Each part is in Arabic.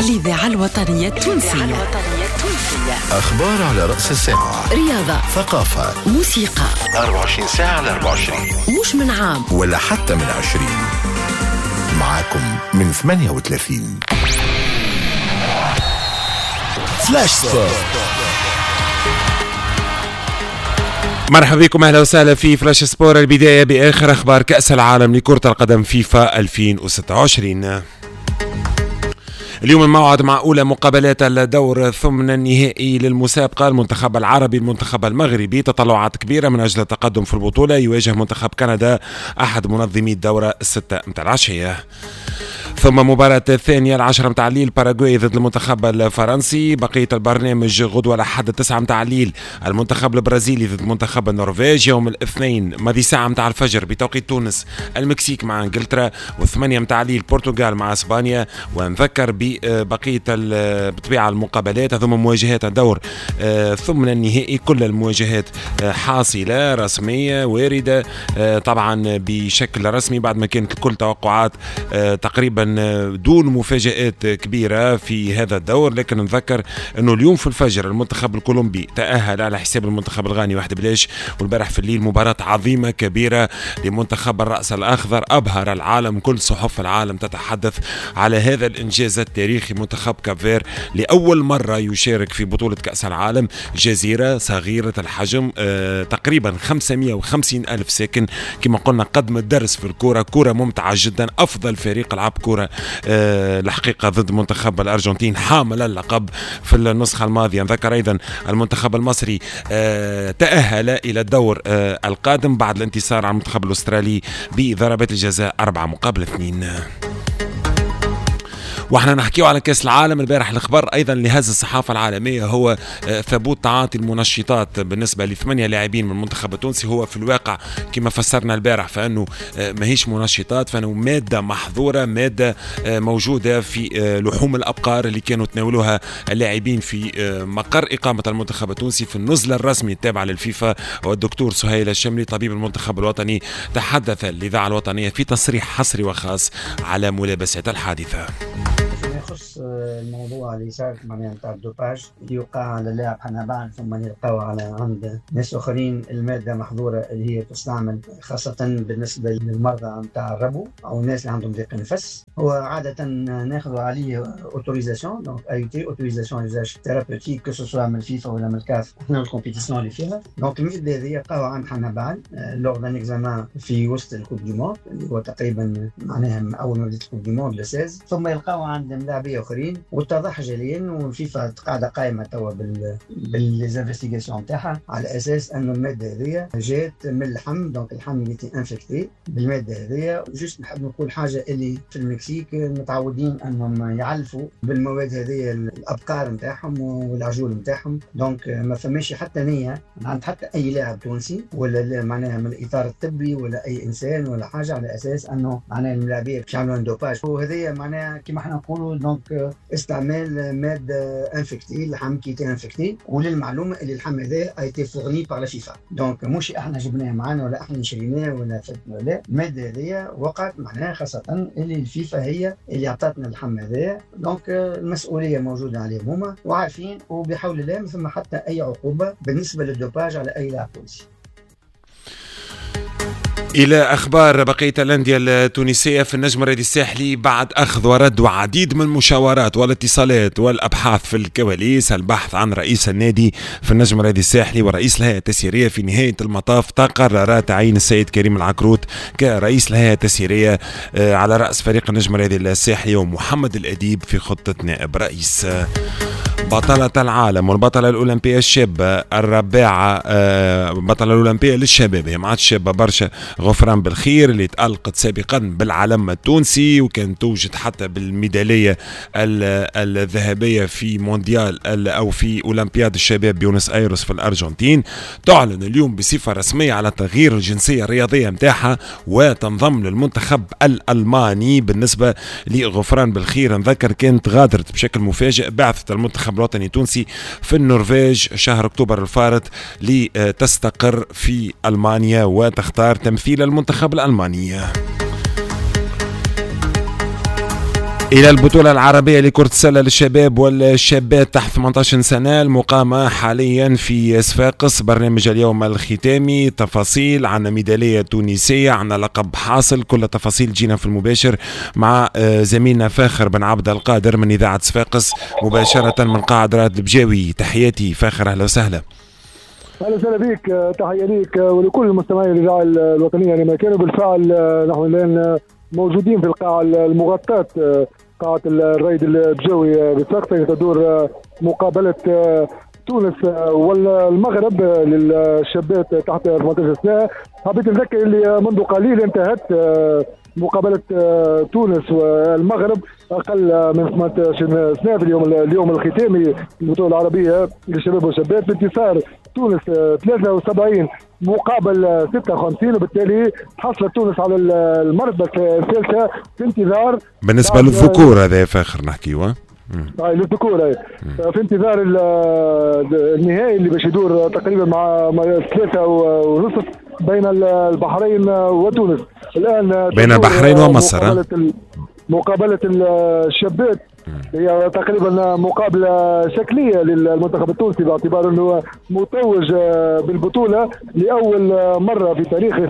الإذاعة الوطنية التونسية. أخبار على رأس الساعة، رياضة، ثقافة، موسيقى، 24 ساعة على 24، مش من عام ولا حتى من 20. معاكم من 38. فلاش سبورت. مرحبا بكم، اهلا وسهلا في فلاش سبور. البدايه باخر اخبار كاس العالم لكره القدم فيفا 2026. اليوم الموعد مع أولى مقابلات الدور ثمن النهائي للمسابقة. المنتخب العربي المنتخب المغربي تطلعات كبيرة من أجل التقدم في البطولة، يواجه منتخب كندا أحد منظمي الدورة 6 متاع العشية. ثم مباراة الثانية 10 متاع الليل باراغواي ضد المنتخب الفرنسي. بقية البرنامج غدوة لحد 9 متاع الليل المنتخب البرازيلي ضد منتخب النرويج. يوم الاثنين ماضي ساعة متاع الفجر بتوقيت تونس المكسيك مع انجلترا، و8 متاع الليل البرتغال مع اسبانيا. ونذكر ببقية بطبيعة المقابلات هذوما مواجهات الدور ثمن النهائي، كل المواجهات حاصلة رسمية واردة طبعا بشكل رسمي بعد ما كانت الكل توقعات تقريبا دون مفاجآت كبيرة في هذا الدور. لكن نذكر أنه اليوم في الفجر المنتخب الكولومبي تأهل على حساب المنتخب الغاني 1-0، والبارح في الليل مباراة عظيمة كبيرة لمنتخب الرأس الأخضر. أبهر العالم، كل صحف العالم تتحدث على هذا الإنجاز التاريخي. منتخب كافير لأول مرة يشارك في بطولة كأس العالم، جزيرة صغيرة الحجم تقريبا 550 ألف ساكن. كما قلنا قدم الدرس في الكرة، كرة ممتعة جدا، أفضل فريق لعب كرة الحقيقة ضد منتخب الأرجنتين حامل اللقب في النسخة الماضية. نذكر أيضا المنتخب المصري تأهل إلى الدور القادم بعد الانتصار على المنتخب الأسترالي بضربات الجزاء 4-2. واحنا نحكيو على كاس العالم. البارح الخبر ايضا لهذه الصحافه العالميه هو ثبوت تعاطي المنشطات بالنسبه ل8 لاعبين من المنتخب التونسي. هو في الواقع كما فسرنا البارح فانه ماهيش منشطات، فانه ماده محظوره، ماده موجوده في لحوم الابقار اللي كانوا تناولوها اللاعبين في مقر اقامه المنتخب التونسي في النزل الرسمي التابع للفيفا. والدكتور سهيل الشمري طبيب المنتخب الوطني تحدث للإذاعة الوطنية في تصريح حصري وخاص على ملابسات الحادثة. يخص الموضوع اللي صار معناها نتاع الدوباج اللي يوقع على اللاعب حنبال ثم يلقاو على عند ناس اخرين الماده محظوره اللي هي تستعمل خاصه بالنسبه للمرضى نتاع الربو او الناس اللي عندهم ضيق نفس. هو عاده ناخذ عليه اوتوريزاسيون، دونك اي تي اوتوريزاسيون يوزاج ثيرابيوتيك كو سوا من الفيفا ولا من الكاف احنا الكومبيتيسيون اللي فيها. دونك الماده هذه لقاو عند حنبال لوغ دان اكزامان في وسط الكوب دي موند اللي هو تقريبا معناها اول ما بدات الكوب دي موند لساز، ثم يلقاو عند لاعبين اخرين واتضح جليا والفيفا قاعده قائمه توا بالانفستيغاسيون نتاعها على اساس انه الماده هذه جات من اللحم. دونك اللحم اللي تي انفكتي بالماده هذه. جوست نحب نقول حاجه اللي في المكسيك متعودين انهم يعلفوا بالمواد هذه الابقار نتاعهم والعجول نتاعهم. دونك ما فماش حتى نيه عند حتى اي لاعب تونسي ولا معناها من الاطار الطبي ولا اي انسان ولا حاجه على اساس انه معناها الملاعبيه باش يعملوا دوباج. وهذه معناها كما احنا نقولوا دونك استعمال ماده انفكتي، لحم كيتي انفكتي. وللمعلومه اللي اللحم هذا ايتي فورني بار لا فيفا، دونك مش احنا جبناه معنا ولا احنا شريناه ولا فتنا، لا الماده هذه وقعت معناها خاصه اللي الفيفا هي اللي اعطتنا اللحم هذا. دونك المسؤوليه موجوده عليهم هما وعارفين، وبحول الله ما ثم حتى اي عقوبه بالنسبه للدوباج على اي لاعب تونسي. إلى أخبار بقية الأندية التونسية في النجم الرياضي الساحلي. بعد أخذ ورد وعديد من المشاورات والاتصالات والأبحاث في الكواليس، البحث عن رئيس النادي في النجم الرياضي الساحلي ورئيس الهيئة التسييرية، في نهاية المطاف تقرر تعيين السيد كريم العكروت كرئيس الهيئة التسييرية على رأس فريق النجم الرياضي الساحلي، ومحمد الأديب في خطة نائب رئيس. بطلة العالم والبطلة الأولمبية الشابة الرابعة، بطلة الأولمبية للشباب، هي ما عادش شابة برشا، غفران بالخير اللي تألقت سابقا بالعلم التونسي وكانت توجد حتى بالميدالية الذهبية في مونديال أو في أولمبياد الشباب بيونس آيرس في الأرجنتين. تعلن اليوم بصفة رسمية على تغيير الجنسية الرياضية متاعها وتنضم للمنتخب الألماني. بالنسبة لغفران بالخير نذكر كانت غادرت بشكل مفاجئ بعثة المنتخب الوطني التونسي في النرويج شهر أكتوبر الفارط لتستقر في ألمانيا وتختار تمثيل المنتخب الألماني. إلى البطولة العربية لكرة السلة للشباب والشابات تحت 18 سنة المقامة حاليا في صفاقس. برنامج اليوم الختامي تفاصيل عن ميدالية تونسية، عن لقب حاصل، كل تفاصيل جينا في المباشر مع زميلنا فاخر بن عبد القادر من إذاعة صفاقس مباشرة من قاعة رائد البجاوي. تحياتي فاخر، أهلا وسهلا. اهلا وسهلا بك، تحيه ليك ولكل المستمعين الاذاعه الوطنيه لما كانوا بالفعل. نحن الان موجودين في القاعه المغطاه، قاعه الرائد البجاوي بصفاقس، تدور مقابله تونس والمغرب للشابات تحت 18 سنه. حبيت نذكر اللي منذ قليل انتهت مقابله تونس والمغرب اقل من 18 سنه في اليوم الختامي للبطوله العربيه للشباب والشابات بانتصار تونس 73 مقابل 56، وبالتالي حصلت تونس على المرتبه الثالثه في انتظار بالنسبه للذكور. هذا فاخر نحكيوه للذكور في انتظار النهائي اللي باش يدور تقريبا مع 3:30 بين البحرين وتونس. الان بين البحرين ومصر. مقابله الشابات هي تقريبا مقابله شكليه للمنتخب التونسي، باعتبار انه متوج بالبطوله لاول مره في تاريخه.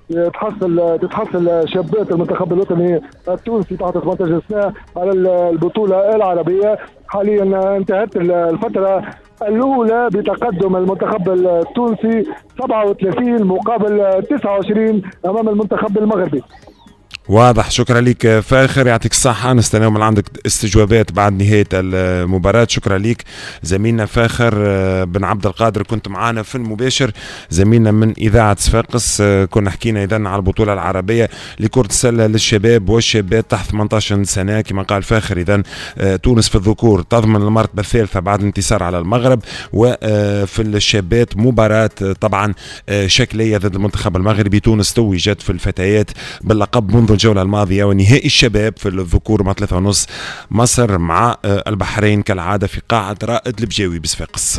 تتحصل شابات المنتخب الوطني التونسي تحت 18 سنه على البطوله العربيه. حاليا انتهت الفتره الاولى بتقدم المنتخب التونسي 37 مقابل 29 امام المنتخب المغربي. واضح، شكرا لك فاخر، يعطيك الصحة. نستناو من عندك استجوابات بعد نهاية المباراة. شكرا لك زميلنا فاخر بن عبد القادر، كنت معنا في المباشر، زميلنا من إذاعة صفاقس. كنا حكينا إذن على البطولة العربية لكرة السلة للشباب والشابات تحت 18 سنة. كما قال فاخر إذن تونس في الذكور تضمن المرتبة الثالثة بعد انتصار على المغرب، وفي الشابات مباراة طبعا شكلية ضد المنتخب المغربي. تونس توجت في الفتيات باللقب منذ الجولة الماضية، ونهائي الشباب في الذكور مع 3:30 مصر مع البحرين كالعادة في قاعة رائد البجاوي بصفاقس.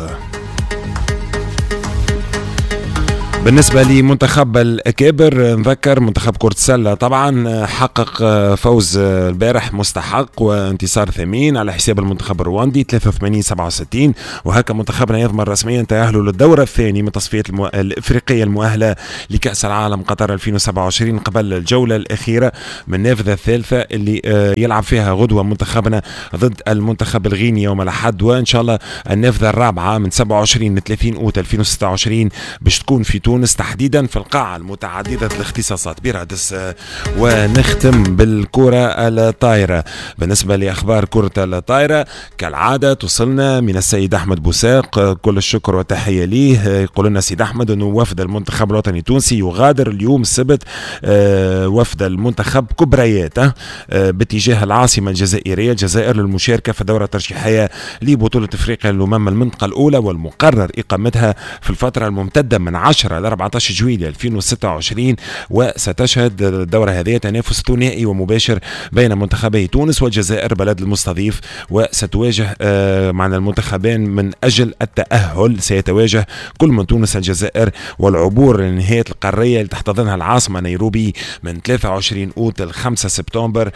بالنسبة لمنتخب الأكابر نذكر منتخب كرة السلة طبعا حقق فوز البارح مستحق وانتصار ثمين على حساب المنتخب الرواندي 83-67، وهكا منتخبنا يضمن رسميا تأهله للدورة الثاني من تصفيات الإفريقية المؤهلة لكأس العالم قطر 2027 قبل الجولة الأخيرة من النافذة الثالثة اللي يلعب فيها غدوة منتخبنا ضد المنتخب الغيني يوم الأحد، وإن شاء الله النافذة الرابعة من 27 ل 30 أوت 2026 باش تكون في تونس تحديدا في القاعة المتعددة الاختصاصات برادس. ونختم بالكرة الطايرة. بالنسبة لأخبار كرة الطايرة كالعادة توصلنا من السيد أحمد بوساق، كل الشكر والتحية ليه. يقول لنا السيد أحمد أنه وفد المنتخب الوطني التونسي يغادر اليوم السبت وفد المنتخب كبريات باتجاه العاصمة الجزائرية الجزائر للمشاركة في الدورة الترشيحية لبطولة افريقيا للأمم المنطقة الأولى، والمقرر إقامتها في الفترة الممتدة من 10 ل 14 جويلية 2026. وستشهد الدورة هذه تنافس ثنائي ومباشر بين منتخبي تونس والجزائر بلد المستضيف، وستواجه معنا المنتخبين من أجل التأهل. سيتواجه كل من تونس الجزائر والعبور لنهاية القارية اللي تحتضنها العاصمة نيروبي من 23 أوت ل 5 سبتمبر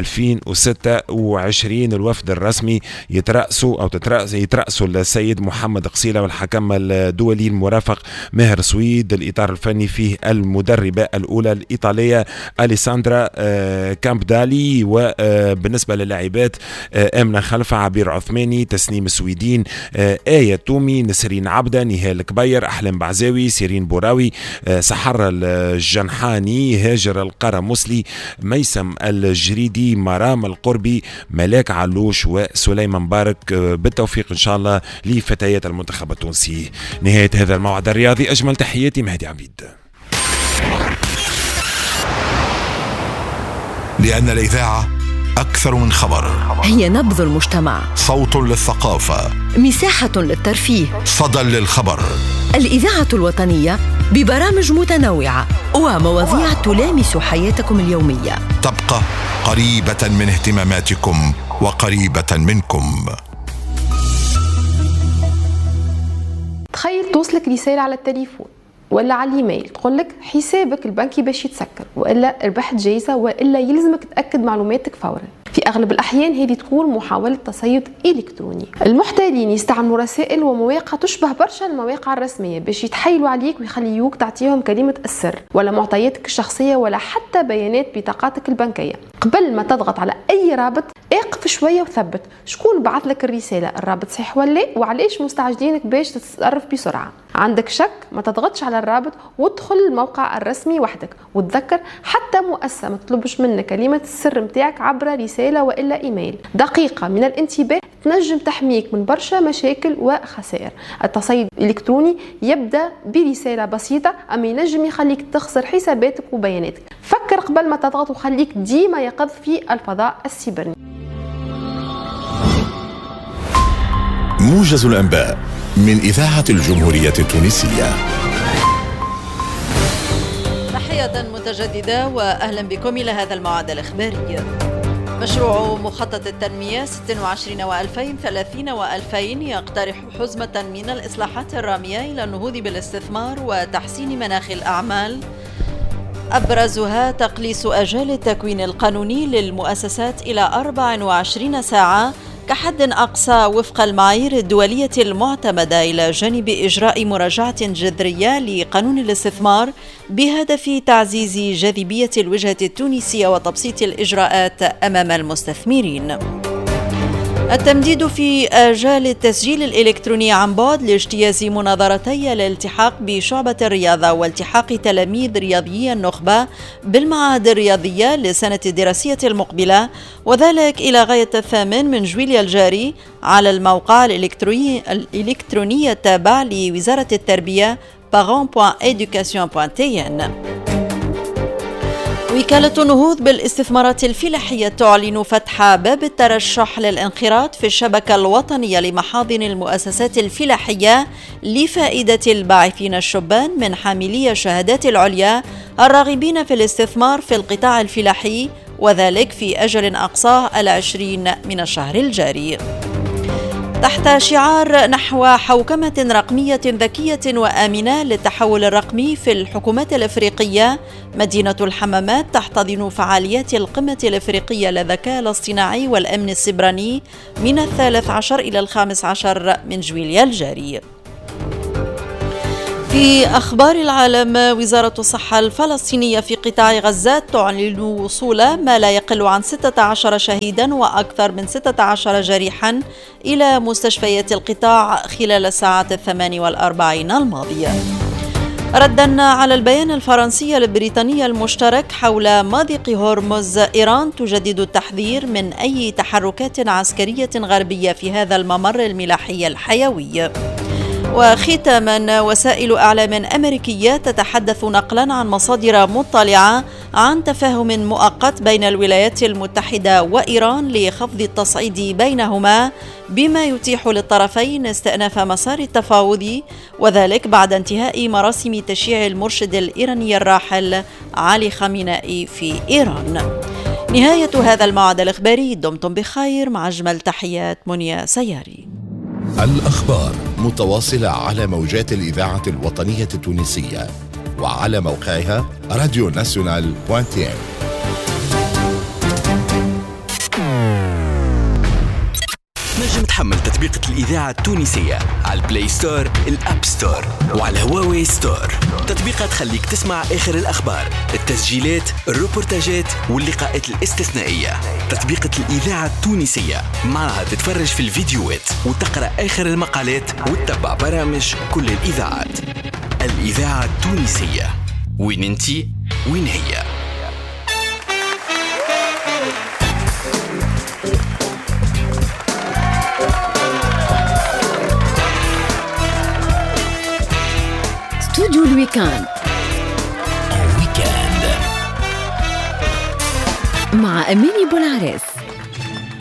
2026. الوفد الرسمي يترأسوا السيد محمد قصيلة والحكم الدولي المرافق ماهر سويد. الإطار الفني فيه المدربة الأولى الإيطالية أليساندرا كامبدالي، وبالنسبة للاعبات آمنة خلفة، عبير عثماني، تسنيم السويدين، آية تومي، نسرين عبدة، نهال كبير، أحلام بعزاوي، سيرين بوراوي، سحر الجنحاني، هاجر القرمسلي، ميسم الجريدي، مرام القربي، ملاك علوش وسليمان مبارك. بالتوفيق إن شاء الله لفتيات المنتخب التونسي. نهاية هذا الموعد الرياضي، أجمل تحياتي مهدي عبيد. لأن الإذاعة أكثر من خبر، هي نبض المجتمع، صوت للثقافة، مساحة للترفيه، صدى للخبر. الإذاعة الوطنية ببرامج متنوعة ومواضيع تلامس حياتكم اليومية، تبقى قريبة من اهتماماتكم وقريبة منكم. تخيل توصلك رسالة على التليفون ولا على الايميل تقول لك حسابك البنكي باش يتسكر، والا ربحت جايزة، والا يلزمك تأكد معلوماتك فورا. في أغلب الأحيان هذه تكون محاولة تصيد إلكتروني. المحتالين يستعملوا رسائل ومواقع تشبه برشا المواقع الرسمية باش يتحايلوا عليك ويخليوك تعطيهم كلمة السر ولا معطياتك الشخصية ولا حتى بيانات بطاقاتك البنكية. قبل ما تضغط على أي رابط اقف شوية وثبت شكون بعث لك الرسالة، الرابط صحيح ولا وعليش مستعجلينك باش تتصرف بسرعة. عندك شك ما تضغطش على الرابط وادخل الموقع الرسمي وحدك، وتذكر حتى مؤسسة ما تطلبش منك كلمة السر متاعك عبر رسالة وإلا إيميل. دقيقة من الانتباه تنجم تحميك من برشا مشاكل وخسائر. التصيد الإلكتروني يبدأ برسالة بسيطة أما ينجم يخليك تخسر حساباتك وبياناتك. فكر قبل ما تضغط وخليك ديما يقظ في الفضاء السيبراني. موجز الأنباء من إذاعة الجمهورية التونسية. تحية متجددة وأهلا بكم إلى هذا الموعد الإخباري. مشروع مخطط التنمية 26 و2030 و2000 يقترح حزمة من الإصلاحات الرامية إلى النهوض بالاستثمار وتحسين مناخ الأعمال، أبرزها تقليص أجال التكوين القانوني للمؤسسات إلى 24 ساعة كحد أقصى وفق المعايير الدولية المعتمدة، إلى جانب إجراء مراجعة جذرية لقانون الاستثمار بهدف تعزيز جاذبية الوجهة التونسية وتبسيط الإجراءات أمام المستثمرين. التمديد في آجال التسجيل الإلكتروني عن بعد لاجتياز مناظرتي الالتحاق بشعبة الرياضة والتحاق تلاميذ رياضيي النخبة بالمعاهد الرياضية للسنة الدراسية المقبلة، وذلك إلى غاية 8 من جويلية الجاري على الموقع الإلكتروني التابع لوزارة التربية parents.education.tn. وكالة النهوض بالاستثمارات الفلاحية تعلن فتح باب الترشح للانخراط في الشبكة الوطنية لمحاضن المؤسسات الفلاحية لفائدة الباعثين الشبان من حاملي الشهادات العليا الراغبين في الاستثمار في القطاع الفلاحي، وذلك في أجل أقصاه 20 من الشهر الجاري. تحت شعار نحو حوكمة رقمية ذكية وآمنة للتحول الرقمي في الحكومات الإفريقية، مدينة الحمامات تحتضن فعاليات القمة الإفريقية للذكاء الاصطناعي والأمن السيبراني من 13 إلى 15 من جويلية الجاري. في أخبار العالم، وزارة الصحة الفلسطينية في قطاع غزة تعلن وصول ما لا يقل عن 16 شهيدا وأكثر من 16 جريحا إلى مستشفيات القطاع خلال الساعات 48 الماضية. ردا على البيان الفرنسي البريطاني المشترك حول مضيق هرمز، إيران تجدد التحذير من أي تحركات عسكرية غربية في هذا الممر الملاحي الحيوي. وختاما، وسائل إعلام أمريكية تتحدث نقلا عن مصادر مطلعة عن تفاهم مؤقت بين الولايات المتحدة وإيران لخفض التصعيد بينهما، بما يتيح للطرفين استئناف مسار التفاوض، وذلك بعد انتهاء مراسم تشييع المرشد الإيراني الراحل علي خامنئي في إيران. نهاية هذا الموعد الإخباري، دمتم بخير، مع أجمل تحيات منيا سياري. الأخبار متواصلة على موجات الإذاعة الوطنية التونسية وعلى موقعها radionational.tn. نجم تحمل تطبيقة الإذاعة التونسية على البلاي ستور، الأب ستور، وعلى هواوي ستور. تطبيقات تخليك تسمع آخر الأخبار، التسجيلات، الروبورتاجات واللقاءات الاستثنائية. تطبيقة الإذاعة التونسية معها تتفرج في الفيديوهات وتقرأ آخر المقالات وتتبع برامج كل الإذاعات. الإذاعة التونسية، وين انتي وين هي. استوديو الويكاند مع أميني بولعريس.